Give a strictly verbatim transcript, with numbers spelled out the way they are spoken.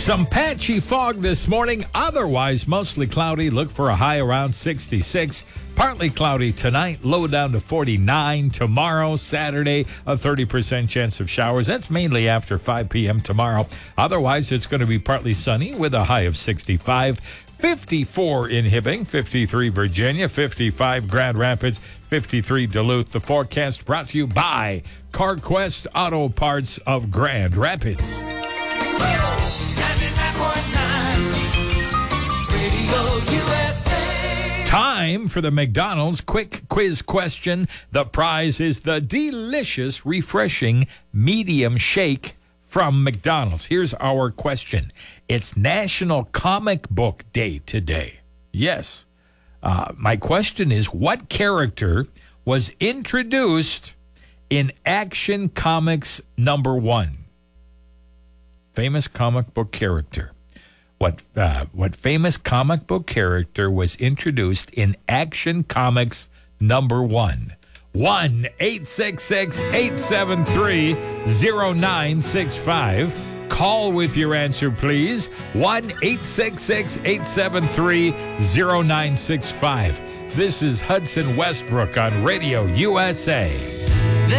Some patchy fog this morning, otherwise mostly cloudy. Look for a high around sixty-six. Partly cloudy tonight, low down to forty-nine. Tomorrow, Saturday, a thirty percent chance of showers. That's mainly after five p.m. tomorrow. Otherwise, it's going to be partly sunny with a high of sixty-five. fifty-four in Hibbing, fifty-three Virginia, fifty-five Grand Rapids, fifty-three Duluth. The forecast brought to you by CarQuest Auto Parts of Grand Rapids. Time for the McDonald's quick quiz question. The prize is the delicious, refreshing medium shake from McDonald's. Here's our question. It's National Comic Book Day today. Yes. Uh, my question is, what character was introduced in Action Comics number one? Famous comic book character. What uh, what famous comic book character was introduced in Action Comics number one? one eight six six, eight seven three, zero nine six five. Call with your answer, please. one eight six six, eight seven three, zero nine six five. This is Hudson Westbrook on Radio U S A.